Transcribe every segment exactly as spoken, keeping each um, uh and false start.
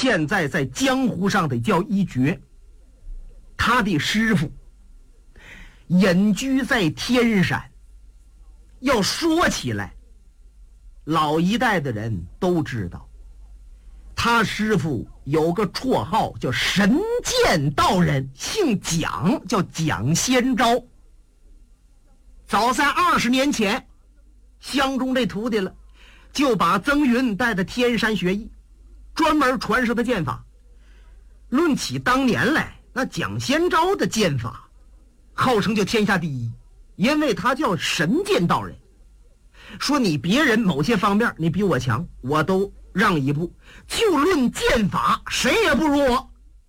现在在江湖上得叫一绝。他的师傅隐居在天山，要说起来，老一代的人都知道，他师傅有个绰号叫神剑道人，姓蒋，叫蒋先昭。早在二十年前，相中这徒弟了，就把曾云带到天山学艺，专门传授的剑法。论起当年来，那蒋先昭的剑法号称就天下第一，因为他叫神剑道人。说你别人某些方面你比我强，我都让一步，就论剑法谁也不如我。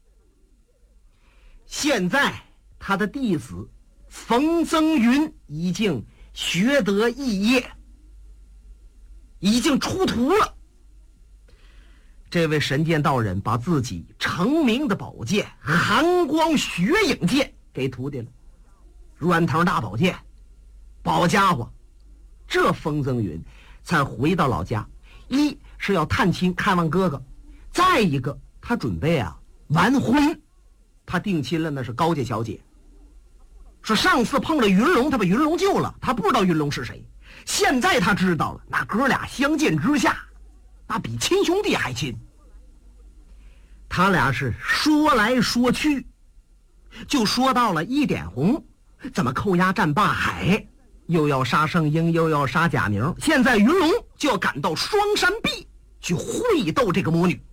现在他的弟子冯增云已经学得一业，已经出徒了。这位神剑道人把自己成名的宝剑寒光雪影剑给徒弟了，软藤大宝剑，宝家伙。这冯增云才回到老家，一是要探亲看望哥哥，再一个他准备啊完婚。他定亲了，那是高家小姐。说上次碰了云龙，他把云龙救了，他不知道云龙是谁，现在他知道了，那哥俩相见之下，那比亲兄弟还亲。他俩是说来说去，就说到了一点红怎么扣押战霸海，又要杀圣婴，又要杀贾明，现在云龙就要赶到双山壁去会斗这个魔女。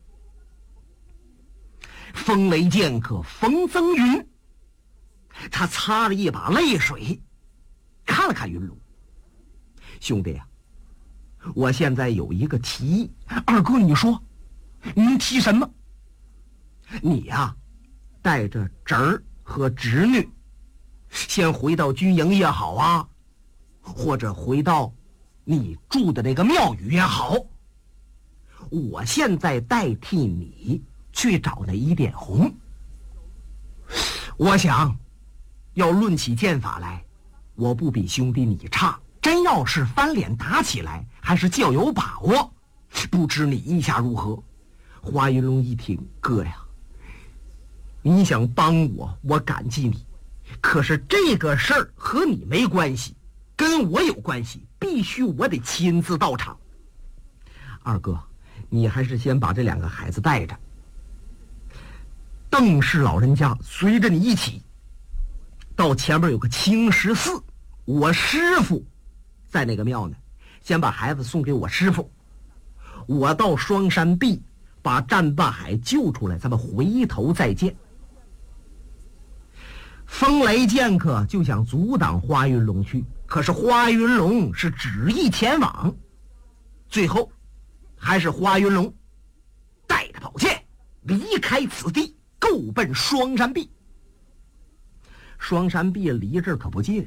风雷剑客冯增云，他擦了一把泪水，看了看云龙，兄弟呀、啊，我现在有一个提议。二哥你说，您提什么？你呀、啊，带着侄儿和侄女，先回到军营也好啊，或者回到你住的那个庙宇也好，我现在代替你去找那一点红。我想要论起剑法来，我不比兄弟你差，真要是翻脸打起来，还是较有把握。不知你意下如何？华云龙一听，哥呀，你想帮我，我感激你，可是这个事儿和你没关系，跟我有关系，必须我得亲自到场。二哥，你还是先把这两个孩子带着，邓氏老人家随着你一起到前面有个青石寺，我师傅在那个庙呢，先把孩子送给我师傅，我到双山壁把战霸海救出来，咱们回头再见。风雷剑客就想阻挡花云龙去，可是花云龙是执意前往，最后还是花云龙带着宝剑离开此地，够奔双山壁。双山壁离这儿可不近，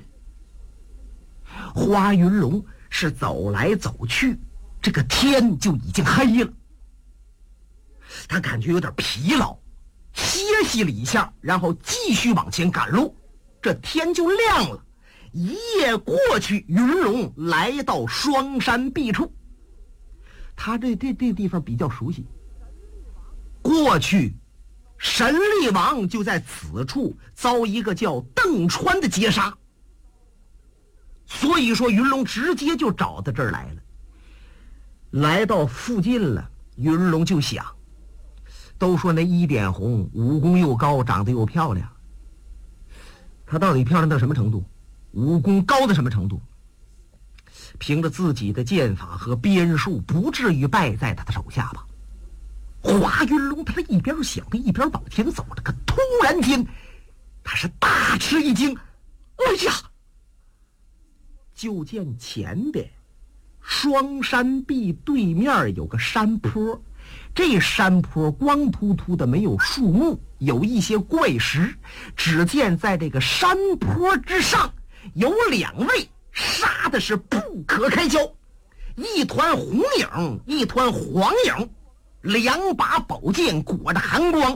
花云龙是走来走去，这个天就已经黑了，他感觉有点疲劳，歇息了一下，然后继续往前赶路，这天就亮了。一夜过去，云龙来到双山壁处，他这这这地方比较熟悉，过去神力王就在此处遭一个叫邓川的劫杀，所以说云龙直接就找到这儿来了。来到附近了，云龙就想，都说那一点红武功又高，长得又漂亮，她到底漂亮到什么程度？武功高到什么程度？凭着自己的剑法和鞭术，不至于败在他的手下吧？华云龙他一边想着一边往前走着，可突然间他是大吃一惊，哎呀！就见前边双山壁对面有个山坡，这山坡光秃秃的，没有树木，有一些怪石。只见在这个山坡之上有两位杀的是不可开交，一团红影，一团黄影，两把宝剑裹着寒光，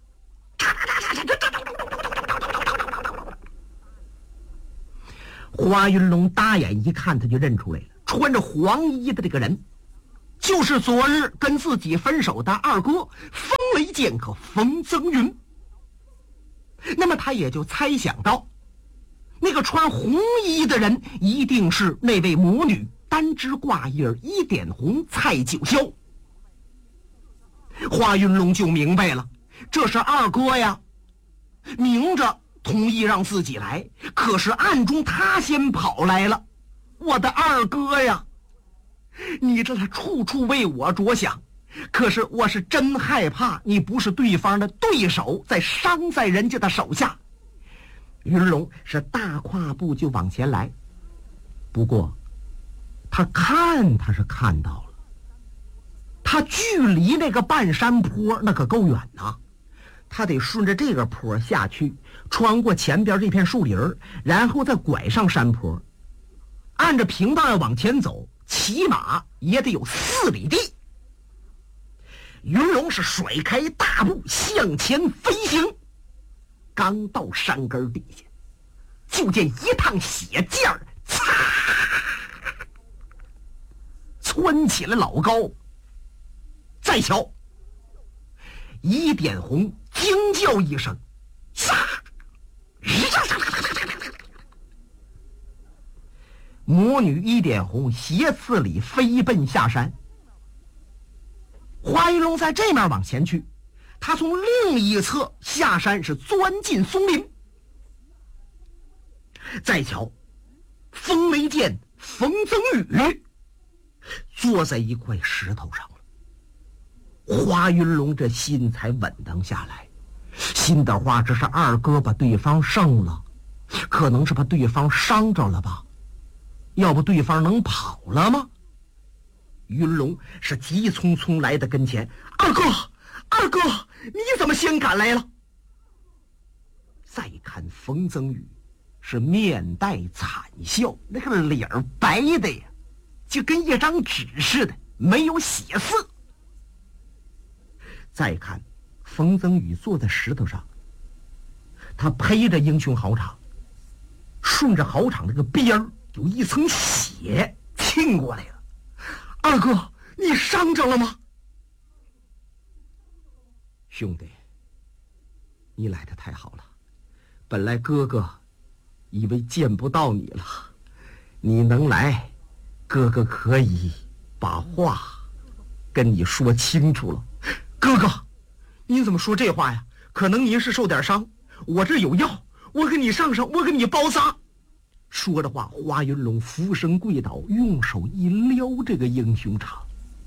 花云龙大眼一看，他就认出来了，穿着黄衣的这个人就是昨日跟自己分手的二哥风雷剑客冯增云。那么他也就猜想到，那个穿红衣的人一定是那位魔女单枝挂叶一点红蔡九霄。华云龙就明白了，这是二哥呀，明着同意让自己来，可是暗中他先跑来了。我的二哥呀，你这他处处为我着想，可是我是真害怕你不是对方的对手，再伤在人家的手下。云龙是大跨步就往前来，不过他看他是看到了，他距离那个半山坡那可够远呐，他得顺着这个坡下去，穿过前边这片树林，然后再拐上山坡，按着平道要往前走，起码也得有四里地。云龙是甩开大步向前飞行，刚到山根底下，就见一趟血溅儿擦窜起来老高。再瞧，一点红惊叫一声，唰！魔女一点红斜刺里飞奔下山。华云龙在这面往前去，他从另一侧下山，是钻进松林。再瞧，风雷剑冯增宇坐在一块石头上了。华云龙这心才稳当下来，心的话，这是二哥把对方胜了，可能是把对方伤着了吧？要不对方能跑了吗？云龙是急匆匆来到跟前，二哥，二哥，你怎么先赶来了？再看冯增宇是面带惨笑，那个脸儿白的呀，就跟一张纸似的，没有血色。再看冯增宇坐在石头上，他披着英雄豪场，顺着豪场这个边儿有一层血沁过来了。二哥，你伤着了吗？兄弟，你来的太好了，本来哥哥以为见不到你了，你能来，哥哥可以把话跟你说清楚了。哥哥，您怎么说这话呀？可能您是受点伤，我这有药，我给你上上，我给你包扎。说着话，华云龙俯身跪倒，用手一撩这个英雄场。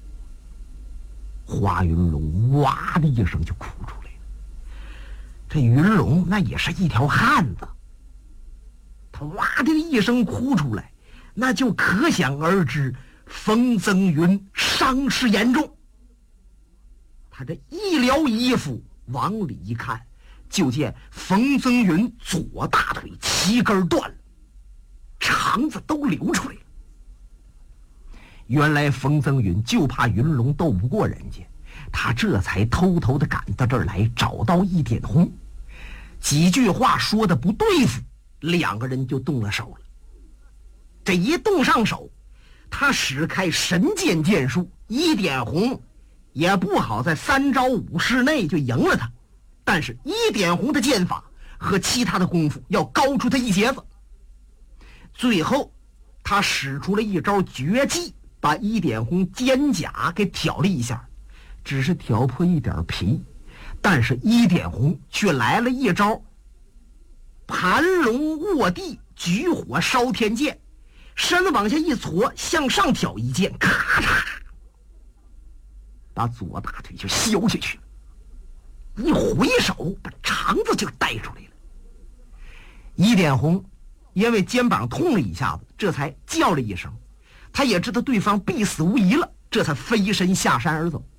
华云龙哇的一声就哭出来了。这云龙那也是一条汉子，他哇的一声哭出来，那就可想而知冯增云伤势严重。他这一撩衣服往里一看，就见冯增云左大腿七根断了，肠子都流出来了。原来冯增云就怕云龙斗不过人家，他这才偷偷的赶到这儿来，找到一点红，几句话说的不对付，两个人就动了手了。这一动上手，他使开神剑剑术，一点红也不好在三招五式内就赢了他，但是一点红的剑法和其他的功夫要高出他一截子。最后他使出了一招绝技，把一点红肩甲给挑了一下，只是挑破一点皮，但是一点红却来了一招盘龙卧地举火烧天剑，身子往下一挫，向上挑一剑，咔嚓把左大腿就削下去了，一回手把肠子就带出来了。一点红因为肩膀痛了一下子，这才叫了一声，他也知道对方必死无疑了，这才飞身下山而走。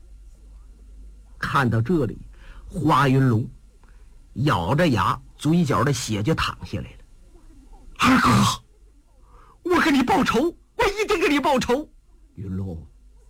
看到这里，华云龙咬着牙，嘴角的血就淌下来了。二哥，我给你报仇，我一定给你报仇。云龙，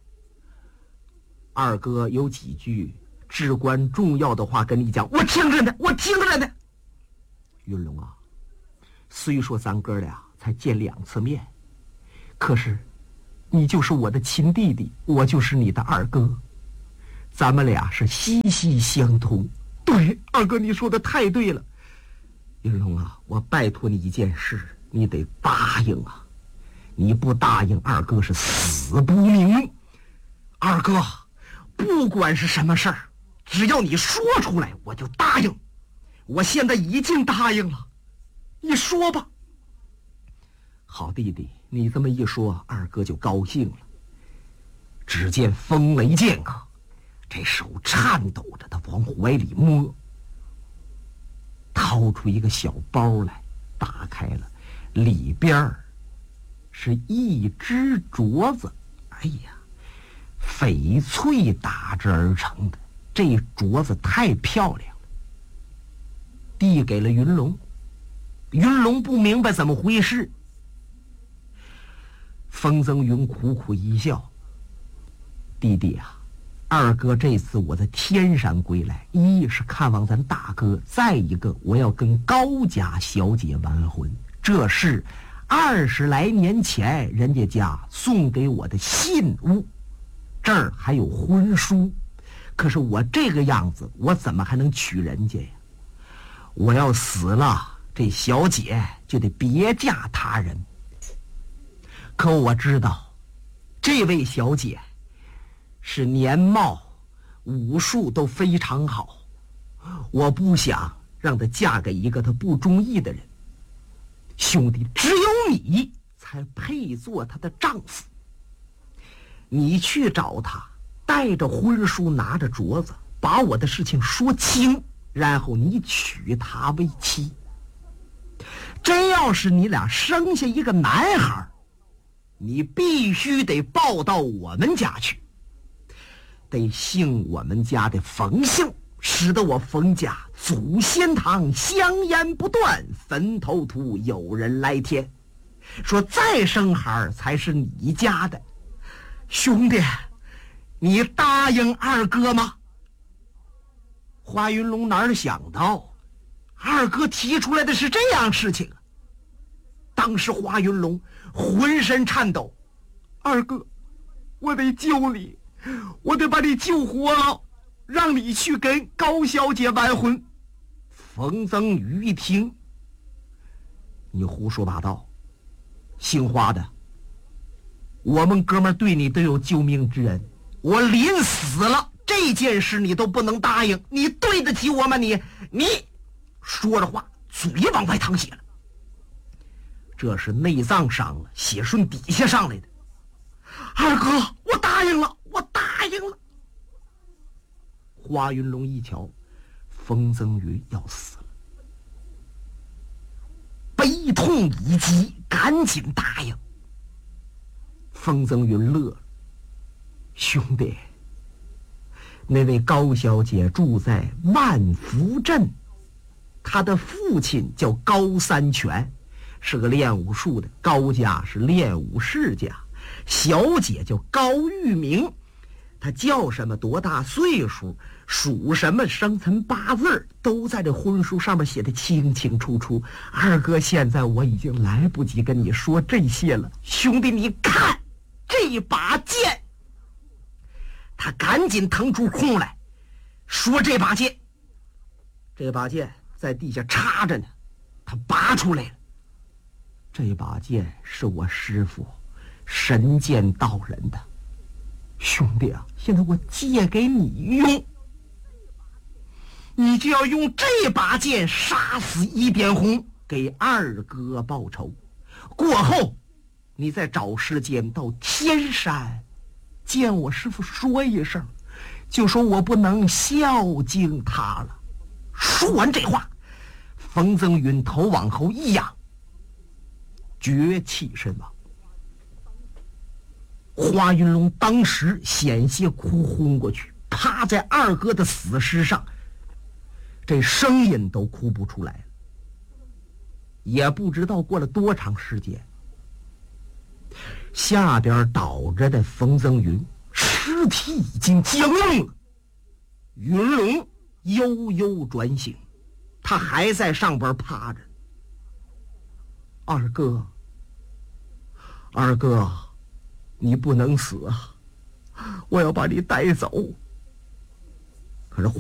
二哥有几句至关重要的话跟你讲，我听着呢，我听着呢。云龙啊，虽说咱哥俩才见两次面，可是你就是我的亲弟弟，我就是你的二哥。 咱们俩是息息相通。对，二哥你说的太对了。云龙啊，我拜托你一件事，你得答应啊！你不答应，二哥是死不瞑。二哥，不管是什么事儿，只要你说出来，我就答应。我现在已经答应了，你说吧。好弟弟，你这么一说，二哥就高兴了。只见风雷剑客这手颤抖着的往怀里摸，掏出一个小包来，打开了，里边是一只镯子。哎呀，翡翠打制而成的，这镯子太漂亮了，递给了云龙。云龙不明白怎么回事。风增云苦苦一笑：弟弟啊，二哥这次我在天山归来，一是看望咱大哥，再一个我要跟高家小姐完婚，这是二十来年前人家家送给我的信物，这儿还有婚书。可是我这个样子，我怎么还能娶人家呀？我要死了，这小姐就得别嫁他人。可我知道，这位小姐是年貌、武术都非常好，我不想让她嫁给一个她不中意的人。兄弟，只有你才配做她的丈夫。你去找她，带着婚书，拿着镯子，把我的事情说清，然后你娶她为妻。真要是你俩生下一个男孩，你必须得抱到我们家去，得姓我们家的冯姓，使得我冯家祖先堂香烟不断，坟头土有人来填。说再生孩才是你家的。兄弟，你答应二哥吗？华云龙哪儿想到二哥提出来的是这样事情啊！当时华云龙浑身颤抖：二哥，我得救你，我得把你救活了，让你去跟高小姐完婚。冯增宇一听：你胡说八道，姓华的，我们哥们对你都有救命之恩，我临死了这件事你都不能答应，你对得起我吗？你你说着话嘴往外淌血了，这是内脏伤了，血顺底下上来的。二哥，我答应了，我答应了。华云龙一瞧，风增云要死了，悲痛已极，赶紧答应。风增云乐了：兄弟，那位高小姐住在万福镇，她的父亲叫高三全，是个练武术的，高家是练武世家。小姐叫高玉明，她叫什么，多大岁数，属什么，生辰八字都在这婚书上面写的清清楚楚。二哥，现在我已经来不及跟你说这些了。兄弟，你看这把剑。他赶紧腾出空来说：这把剑，这把剑在地下插着呢，他拔出来了。这把剑是我师父神剑道人的。兄弟啊，现在我借给你用，你就要用这把剑杀死一点红，给二哥报仇。过后你再找时间到天山见我师父说一声，就说我不能孝敬他了。说完这话，冯增云头往后一仰，绝气身亡。华云龙当时险些哭昏过去，趴在二哥的死尸上，这声音都哭不出来了。也不知道过了多长时间，下边倒着的冯增云尸体已经僵硬了。云龙悠悠转醒，他还在上边趴着。二哥，二哥，你不能死啊！我要把你带走。 可是